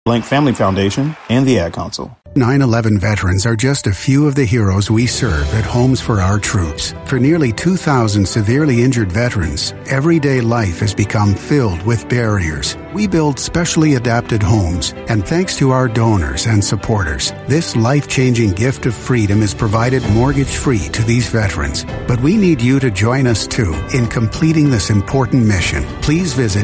Blank Family Foundation, and the Ad Council. 9/11 veterans are just a few of the heroes we serve at Homes for Our Troops. For nearly 2,000 severely injured veterans, everyday life has become filled with barriers. We build specially adapted homes, and thanks to our donors and supporters, this life-changing gift of freedom is provided mortgage-free to these veterans. But we need you to join us, too, in completing this important mission. Please visit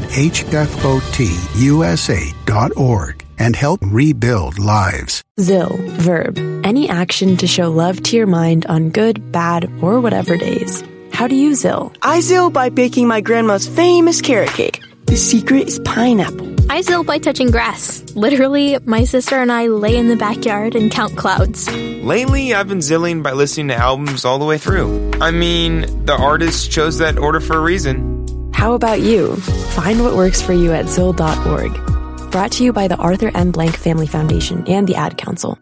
hfotusa.org and help rebuild lives. ZIL, verb, any action to show love to your mind on good, bad, or whatever days. How do you ZIL? I ZIL by baking my grandma's famous carrot cake. The secret is pineapple. I ZIL by touching grass. Literally, my sister and I lay in the backyard and count clouds. Lately, I've been zilling by listening to albums all the way through. I mean, the artist chose that order for a reason. How about you? Find what works for you at ZIL.org. Brought to you by the Arthur M. Blank Family Foundation and the Ad Council.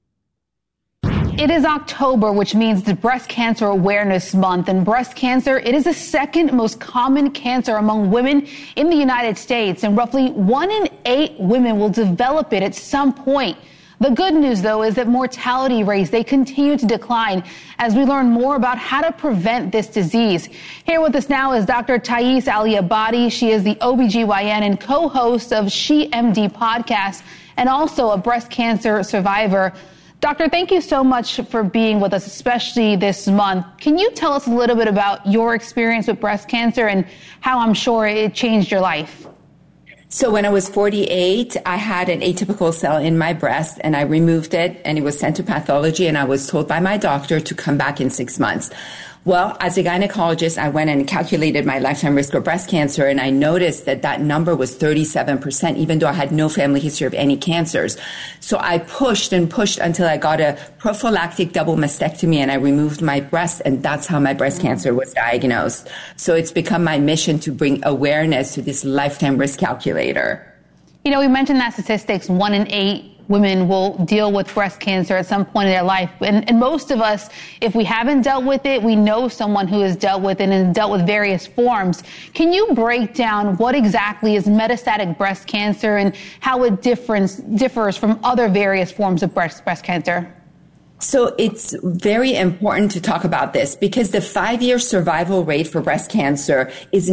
It is October, which means it's Breast Cancer Awareness Month. And breast cancer, it is the second most common cancer among women in the United States. And roughly 1 in 8 women will develop it at some point. The good news, though, is that mortality rates, they continue to decline as we learn more about how to prevent this disease. Here with us now is Dr. Thais Ali-Abadi. She is the OBGYN and co-host of She MD podcast and also a breast cancer survivor. Doctor, thank you so much for being with us, especially this month. Can you tell us a little bit about your experience with breast cancer and how I'm sure it changed your life? So when I was 48, I had an atypical cell in my breast and I removed it and it was sent to pathology and I was told by my doctor to come back in 6 months. Well, as a gynecologist, I went and calculated my lifetime risk of breast cancer and I noticed that that number was 37%, even though I had no family history of any cancers. So I pushed and pushed until I got a prophylactic double mastectomy and I removed my breast, and that's how my breast cancer was diagnosed. So it's become my mission to bring awareness to this lifetime risk calculator. You know, we mentioned that statistics, 1 in 8 women will deal with breast cancer at some point in their life. And most of us, if we haven't dealt with it, we know someone who has dealt with it and dealt with various forms. Can you break down what exactly is metastatic breast cancer and how it differs from other various forms of breast cancer? So it's very important to talk about this because the 5-year survival rate for breast cancer is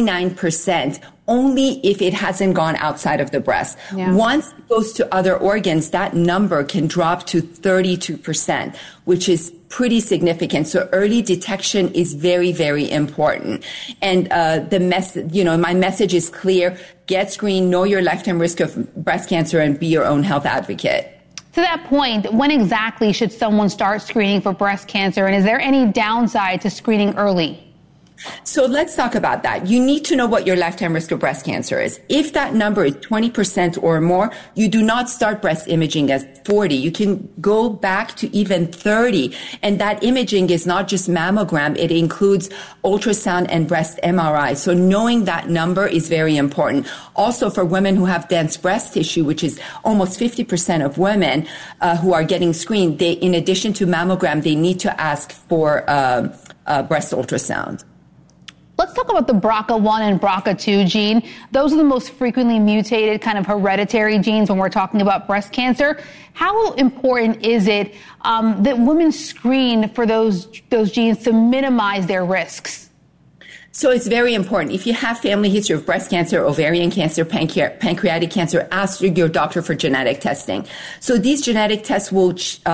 99%. Only if it hasn't gone outside of the breast. Yeah. Once it goes to other organs, that number can drop to 32%, which is pretty significant. So early detection is very, very important. And my message is clear. Get screened, know your lifetime risk of breast cancer, and be your own health advocate. To that point, when exactly should someone start screening for breast cancer? And is there any downside to screening early? So let's talk about that. You need to know what your lifetime risk of breast cancer is. If that number is 20% or more, you do not start breast imaging at 40. You can go back to even 30. And that imaging is not just mammogram. It includes ultrasound and breast MRI. So knowing that number is very important. Also for women who have dense breast tissue, which is almost 50% of women who are getting screened, they, in addition to mammogram, they need to ask for breast ultrasound. Let's talk about the BRCA1 and BRCA2 gene. Those are the most frequently mutated kind of hereditary genes when we're talking about breast cancer. How important is it that women screen for those genes to minimize their risks? So it's very important. If you have family history of breast cancer, ovarian cancer, pancreatic cancer, ask your doctor for genetic testing. So these genetic tests will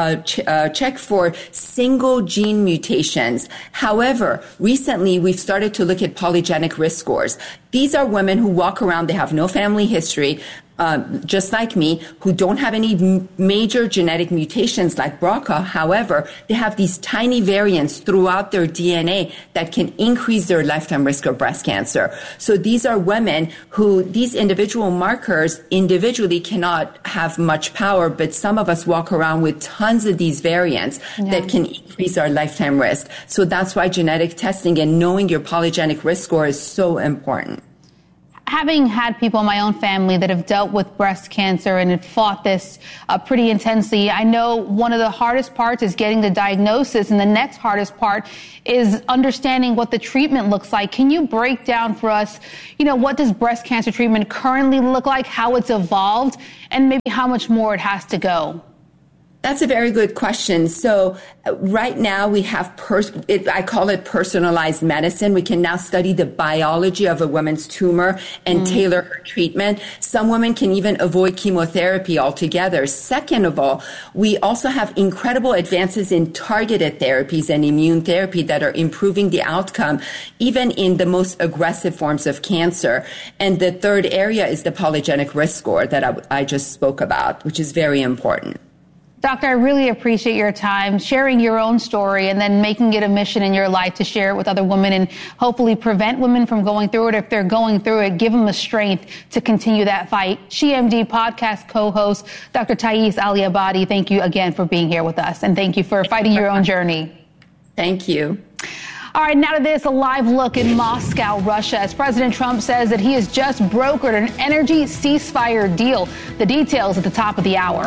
check for single gene mutations. However, recently we've started to look at polygenic risk scores. These are women who walk around, they have no family history, just like me, who don't have any major genetic mutations like BRCA. However, they have these tiny variants throughout their DNA that can increase their lifetime risk of breast cancer. So these are women who these individual markers individually cannot have much power, but some of us walk around with tons of these variants that can increase our lifetime risk. So that's why genetic testing and knowing your polygenic risk score is so important. having had people in my own family that have dealt with breast cancer and have fought this pretty intensely, I know one of the hardest parts is getting the diagnosis, and the next hardest part is understanding what the treatment looks like. Can you break down for us, what does breast cancer treatment currently look like, how it's evolved, and maybe how much more it has to go? That's a very good question. So right now we have, I call it personalized medicine. We can now study the biology of a woman's tumor and tailor her treatment. Some women can even avoid chemotherapy altogether. Second of all, we also have incredible advances in targeted therapies and immune therapy that are improving the outcome, even in the most aggressive forms of cancer. And the third area is the polygenic risk score that I just spoke about, which is very important. Doctor, I really appreciate your time, sharing your own story and then making it a mission in your life to share it with other women and hopefully prevent women from going through it. If they're going through it, give them the strength to continue that fight. SheMD podcast co-host, Dr. Thais Ali-Abadi, thank you again for being here with us. And thank you for fighting your own journey. Thank you. All right, now to this, a live look in Moscow, Russia, as President Trump says that he has just brokered an energy ceasefire deal. The details at the top of the hour.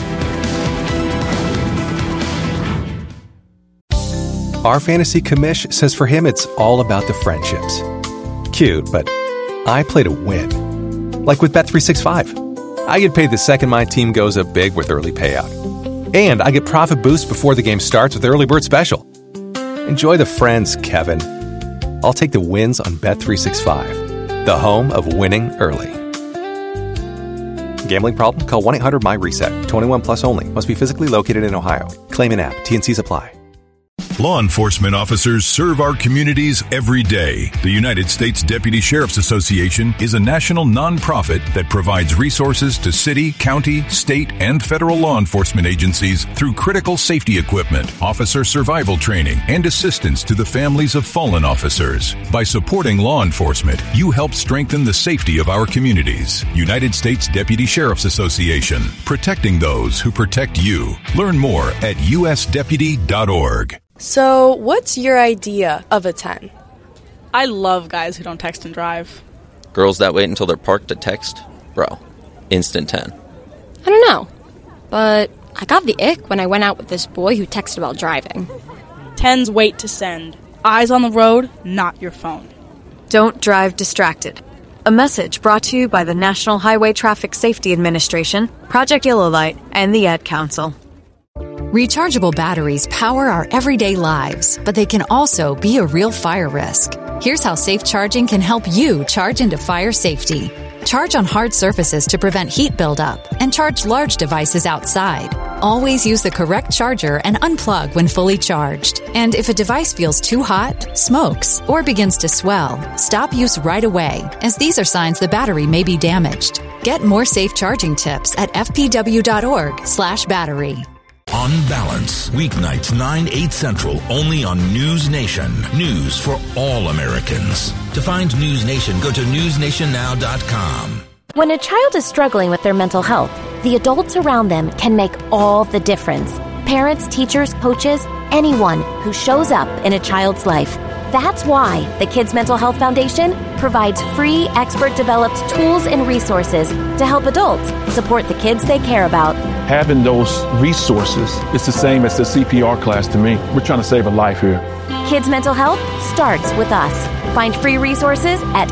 Our fantasy commish says for him it's all about the friendships. Cute, but I play to win. Like with Bet365. I get paid the second my team goes up big with early payout. And I get profit boost before the game starts with Early Bird Special. Enjoy the friends, Kevin. I'll take the wins on Bet365, the home of winning early. Gambling problem? Call 1-800-MY-RESET. 21 plus only. Must be physically located in Ohio. Claim in app. T&Cs apply. Law enforcement officers serve our communities every day. The United States Deputy Sheriff's Association is a national nonprofit that provides resources to city, county, state, and federal law enforcement agencies through critical safety equipment, officer survival training, and assistance to the families of fallen officers. By supporting law enforcement, you help strengthen the safety of our communities. United States Deputy Sheriff's Association, protecting those who protect you. Learn more at usdeputy.org. So, what's your idea of a 10? I love guys who don't text and drive. Girls that wait until they're parked to text? Bro, instant 10. I don't know, but I got the ick when I went out with this boy who texted while driving. 10s wait to send. Eyes on the road, not your phone. Don't drive distracted. A message brought to you by the National Highway Traffic Safety Administration, Project Yellow Light, and the Ad Council. Rechargeable batteries power our everyday lives, but they can also be a real fire risk. Here's how safe charging can help you charge into fire safety. Charge on hard surfaces to prevent heat buildup, and charge large devices outside. Always use the correct charger and unplug when fully charged. And if a device feels too hot, smokes, or begins to swell, stop use right away, as these are signs the battery may be damaged. Get more safe charging tips at fpw.org/battery. On Balance, weeknights 9/8 Central, only on News Nation. News for all Americans. To find News Nation, go to newsnationnow.com. When a child is struggling with their mental health, the adults around them can make all the difference. Parents, teachers, coaches, anyone who shows up in a child's life. That's why the Kids Mental Health Foundation provides free, expert-developed tools and resources to help adults support the kids they care about. Having those resources is the same as the CPR class to me. We're trying to save a life here. Kids Mental Health starts with us. Find free resources at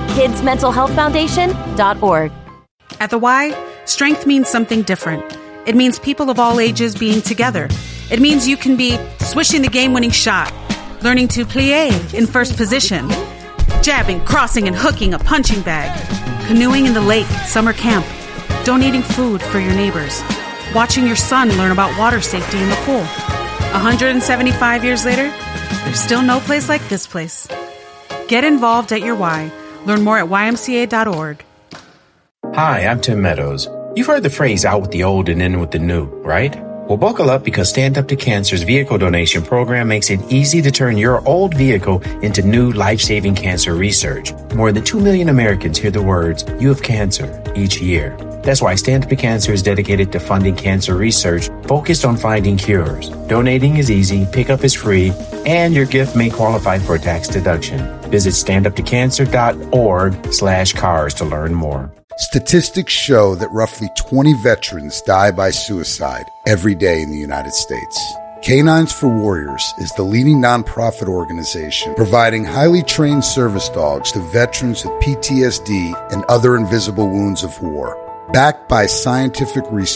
kidsmentalhealthfoundation.org. At the Y, strength means something different. It means people of all ages being together. It means you can be swishing the game-winning shot, learning to plie in first position, jabbing, crossing, and hooking a punching bag, canoeing in the lake at summer camp, donating food for your neighbors, watching your son learn about water safety in the pool. 175 years later, there's still no place like this place. Get involved at your Y. Learn more at ymca.org. Hi, I'm Tim Meadows. You've heard the phrase out with the old and in with the new, right? Well, buckle up because Stand Up to Cancer's vehicle donation program makes it easy to turn your old vehicle into new life-saving cancer research. More than 2 million Americans hear the words, "You have cancer," each year. That's why Stand Up to Cancer is dedicated to funding cancer research focused on finding cures. Donating is easy, pickup is free, and your gift may qualify for a tax deduction. Visit standuptocancer.org/cars to learn more. Statistics show that roughly 20 veterans die by suicide every day in the United States. Canines for Warriors is the leading nonprofit organization providing highly trained service dogs to veterans with PTSD and other invisible wounds of war. Backed by scientific research,